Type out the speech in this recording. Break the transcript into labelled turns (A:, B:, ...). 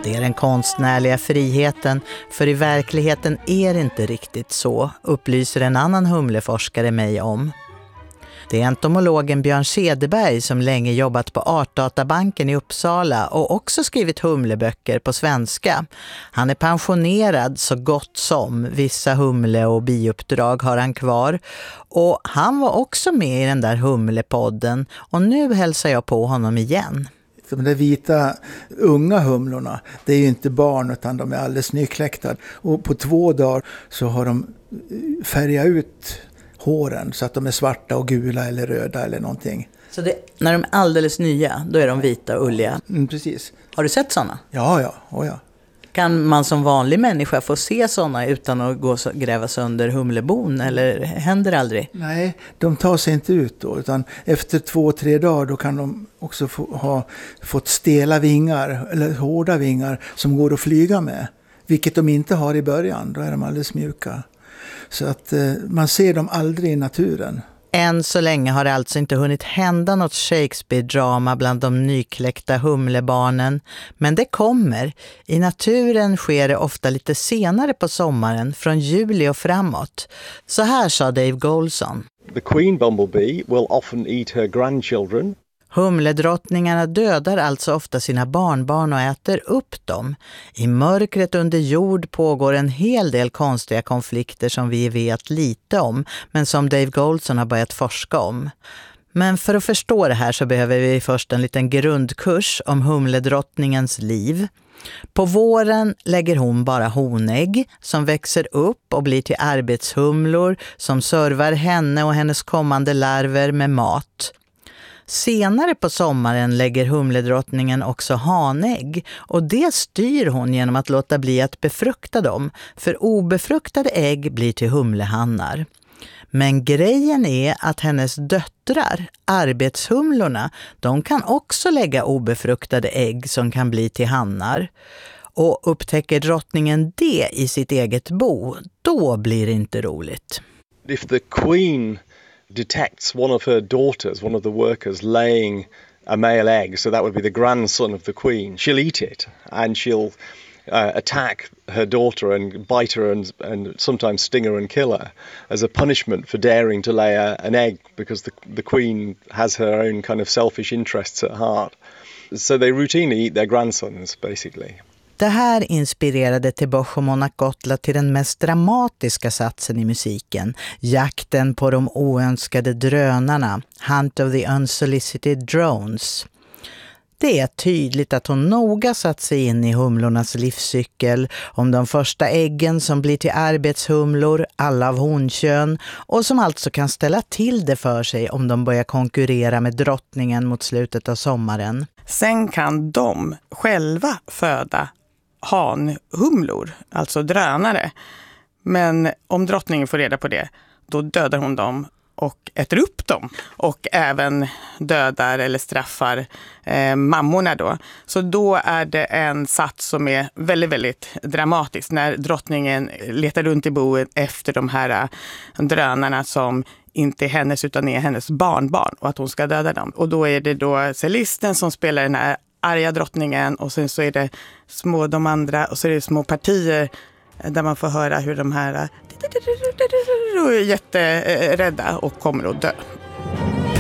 A: Det är den konstnärliga friheten, för i verkligheten är det inte riktigt så, upplyser en annan humleforskare mig om. Det är entomologen Björn Cederberg som länge jobbat på Artdatabanken i Uppsala och också skrivit humleböcker på svenska. Han är pensionerad så gott som, vissa humle- och biuppdrag har han kvar. Och han var också med i den där humlepodden och nu hälsar jag på honom igen.
B: De där vita unga humlorna, det är ju inte barn utan de är alldeles nykläckta. Och på 2 dagar så har de färgat ut håren så att de är svarta och gula eller röda eller någonting.
A: Så när de är alldeles nya, då är de vita och ulliga?
B: Precis.
A: Har du sett sådana?
B: Ja.
A: Kan man som vanlig människa få se sådana utan att gräva sönder humlebon eller händer det aldrig?
B: Nej, de tar sig inte ut då, utan efter 2-3 dagar då kan de också ha fått stela vingar eller hårda vingar som går att flyga med. Vilket de inte har i början, då är de alldeles mjuka. Så att man ser dem aldrig i naturen.
A: Än så länge har det alltså inte hunnit hända något Shakespeare-drama bland de nykläckta humlebarnen. Men det kommer. I naturen sker det ofta lite senare på sommaren, från juli och framåt. Så här sa Dave Goulson.
C: The queen bumblebee will often eat her grandchildren.
A: Humledrottningarna dödar alltså ofta sina barnbarn och äter upp dem. I mörkret under jord pågår en hel del konstiga konflikter som vi vet lite om, men som Dave Goulson har börjat forska om. Men för att förstå det här så behöver vi först en liten grundkurs om humledrottningens liv. På våren lägger hon bara honägg som växer upp och blir till arbetshumlor som servar henne och hennes kommande larver med mat. Senare på sommaren lägger humledrottningen också hanägg och det styr hon genom att låta bli att befrukta dem, för obefruktade ägg blir till humlehannar. Men grejen är att hennes döttrar, arbetshumlorna, de kan också lägga obefruktade ägg som kan bli till hannar. Och upptäcker drottningen det i sitt eget bo, då blir det inte roligt.
C: If the queen detects one of her daughters, one of the workers, laying a male egg, so that would be the grandson of the queen, she'll eat it and she'll attack her daughter and bite her and sometimes sting her and kill her as a punishment for daring to lay an egg, because the queen has her own kind of selfish interests at heart. So they routinely eat their grandsons, basically.
A: Det här inspirerade Teboho Monacotla till den mest dramatiska satsen i musiken, jakten på de oönskade drönarna, Hunt of the Unsolicited Drones. Det är tydligt att hon noga satt sig in i humlornas livscykel, om de första äggen som blir till arbetshumlor, alla av honkön, och som alltså kan ställa till det för sig om de börjar konkurrera med drottningen mot slutet av sommaren.
D: Sen kan de själva föda hanhumlor, alltså drönare. Men om drottningen får reda på det, då dödar hon dem och äter upp dem. Och även dödar eller straffar mammorna då. Så då är det en sats som är väldigt, väldigt dramatisk. När drottningen letar runt i boet efter de här drönarna som inte är hennes utan är hennes barnbarn. Och att hon ska döda dem. Och då är det då cellisten som spelar den här arga drottningen. Och sen så är det de andra. Och så är det små partier där man får höra hur de här är jätterädda och kommer att dö.